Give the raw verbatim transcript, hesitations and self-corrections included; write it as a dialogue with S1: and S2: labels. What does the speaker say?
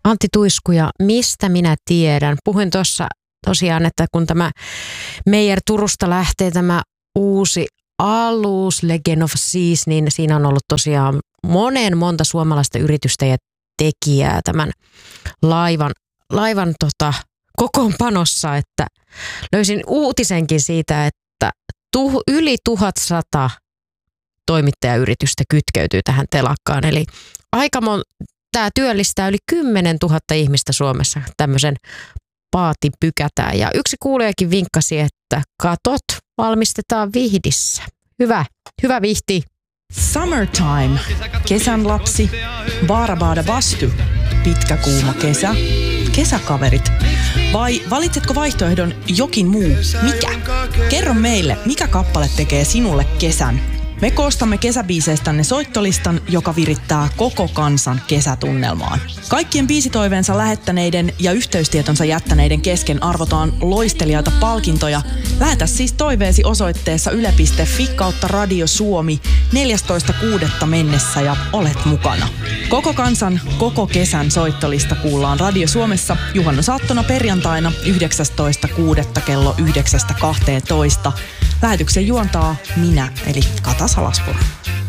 S1: Antti Tuisku ja Mistä minä tiedän. Puhuin tuossa tosiaan, että kun tämä Meijer Turusta lähtee tämä uusi alus Legend of Seas, niin siinä on ollut tosiaan monen monta suomalaista yritystä ja tekijää tämän laivan, laivan tota, kokoonpanossa, että löysin uutisenkin siitä, että tuh, yli tuhatsata toimittajayritystä kytkeytyy tähän telakkaan. Eli aika mon, tämä työllistää yli kymmenen tuhatta ihmistä Suomessa, tämmöisen paatin pykätään. Ja yksi kuulijakin vinkkasi, että katot valmistetaan Vihdissä. Hyvä, hyvä Vihti.
S2: Summertime, kesän lapsi, Baarabaada Bastu, pitkä kuuma kesä, kesäkaverit. Vai valitsetko vaihtoehdon jokin muu? Mikä? Kerro meille, mikä kappale tekee sinulle kesän. Me koostamme kesäbiiseistänne soittolistan, joka virittää koko kansan kesätunnelmaan. Kaikkien biisitoiveensa lähettäneiden ja yhteystietonsa jättäneiden kesken arvotaan loistelijaita palkintoja. Lähetä siis toiveesi osoitteessa yle piste fi kautta Radio Suomi neljästoista kuudetta mennessä ja olet mukana. Koko kansan, koko kesän soittolista kuullaan Radio Suomessa juhannusaattona perjantaina yhdeksästoista kuudetta kello yhdeksästä kahteentoista. Lähetyksen juontaa minä, eli Kata Salaspuro.